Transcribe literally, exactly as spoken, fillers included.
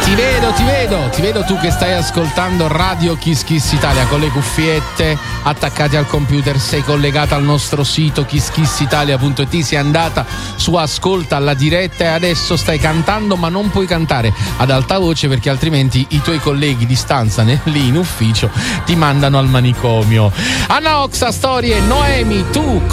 Ti vedo, ti vedo, ti vedo tu che stai ascoltando Radio Kiss Kiss Italia con le cuffiette attaccate al computer, sei collegata al nostro sito kiss kiss italia punto it, sei andata su Ascolta alla diretta e adesso stai cantando, ma non puoi cantare ad alta voce perché altrimenti i tuoi colleghi di stanza lì in ufficio ti mandano al manicomio. Anna Oxa, Storie, Noemi, tu